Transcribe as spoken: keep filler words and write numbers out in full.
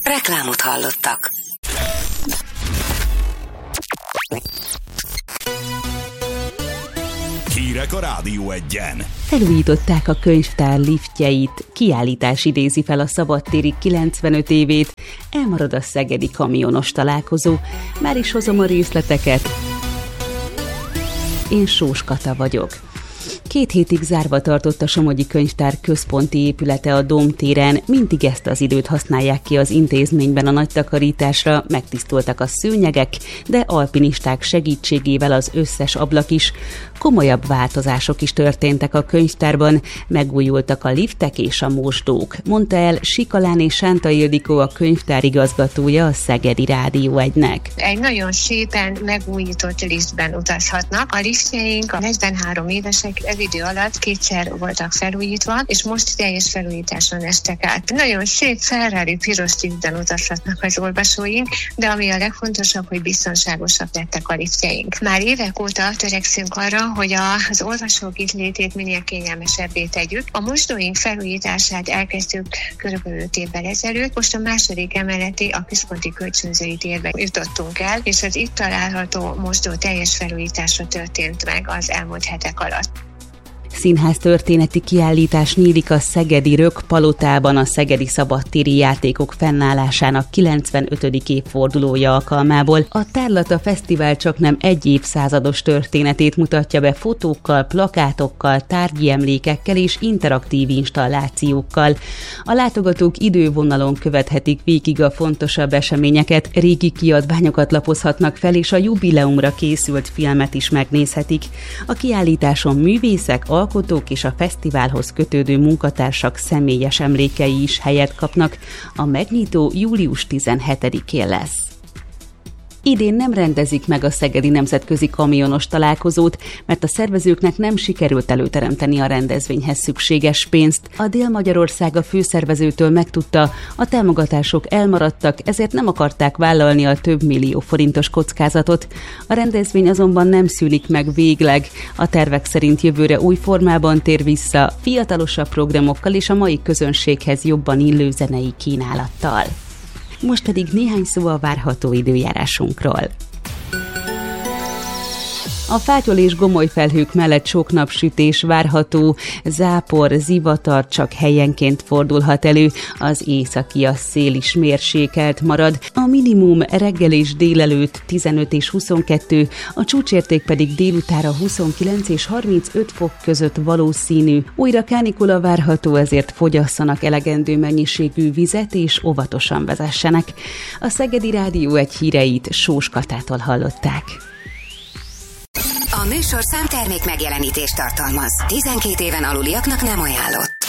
Reklámot hallottak. Hírek a Rádió Egyen. Felújították a könyvtár liftjeit, kiállítás idézi fel a szabadtéri kilencvenöt évét, elmarad a szegedi kamionos találkozó. Már is hozom a részleteket. Én Sós Kata vagyok. Két hétig zárva tartott a Somogyi Könyvtár központi épülete a Dóm téren, mindig ezt az időt használják ki az intézményben a nagy takarításra, megtisztultak a szőnyegek, de alpinisták segítségével az összes ablak is. Komolyabb változások is történtek a könyvtárban, megújultak a liftek és a mosdók, mondta el Sikalán és Sánta Ildikó, a könyvtár igazgatója a Szegedi Rádió egynek. Egy nagyon szépen megújított liftben utazhatnak. A liftjeink a negyvenhárom évesek ez idő alatt kétszer voltak felújítva, és most teljes felújításon estek át. Nagyon szép Ferrari piros liftben utazhatnak az olvasóink, de ami a legfontosabb, hogy biztonságosak lettek a liftjeink. Már évek óta törekszünk arra, hogy az olvasók itt létét minél kényelmesebbé tegyük. A mosdóink felújítását elkezdtük körülbelül öt évvel ezelőtt, most a második emeleti, a központi kölcsönzői térbe jutottunk el, és az itt található mosdó teljes felújítása történt meg az elmúlt hetek alatt. Színház történeti kiállítás nyílik a szegedi Rökk-palotában a szegedi szabadtéri játékok fennállásának kilencvenötödik évfordulója alkalmából. A Tárlata Fesztivál csaknem egy évszázados történetét mutatja be fotókkal, plakátokkal, tárgyi emlékekkel és interaktív installációkkal. A látogatók idővonalon követhetik végig a fontosabb eseményeket, régi kiadványokat lapozhatnak fel, és a jubileumra készült filmet is megnézhetik. A kiállításon művészek, alkotók és a fesztiválhoz kötődő munkatársak személyes emlékei is helyet kapnak. A megnyitó július tizenhetedikén lesz. Idén nem rendezik meg a Szegedi Nemzetközi Kamionos Találkozót, mert a szervezőknek nem sikerült előteremteni a rendezvényhez szükséges pénzt. A Dél-Magyarország a főszervezőtől megtudta, a támogatások elmaradtak, ezért nem akarták vállalni a több millió forintos kockázatot. A rendezvény azonban nem szűnik meg végleg. A tervek szerint jövőre új formában tér vissza, fiatalosabb programokkal és a mai közönséghez jobban illő zenei kínálattal. Most pedig néhány szó a várható időjárásunkról. A fátyol és gomoly felhők mellett sok napsütés várható, zápor, zivatar csak helyenként fordulhat elő, az északi a szél is mérsékelt marad, a minimum reggel és délelőtt tizenöt és huszonkettő, a csúcsérték pedig délutára huszonkilenc és harmincöt fok között valószínű. Újra kánikula várható, ezért fogyasszanak elegendő mennyiségű vizet és óvatosan vezessenek. A Szegedi Rádió egy híreit Sós Katától hallották. A műsorszám termék megjelenítést tartalmaz. tizenkét éven aluliaknak nem ajánlott.